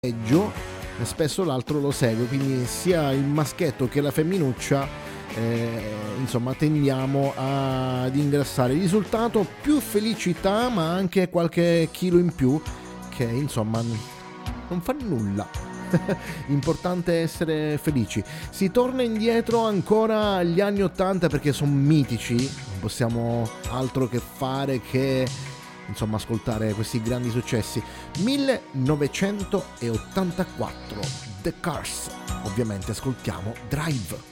peggio, spesso l'altro lo segue, quindi sia il maschietto che la femminuccia insomma tendiamo ad ingrassare. Il risultato: più felicità, ma anche qualche chilo in più, che insomma non fa nulla. Importante essere felici. Si torna indietro ancora agli anni 80 perché sono mitici, non possiamo altro che fare che insomma ascoltare questi grandi successi. 1984, The Cars, ovviamente ascoltiamo Drive.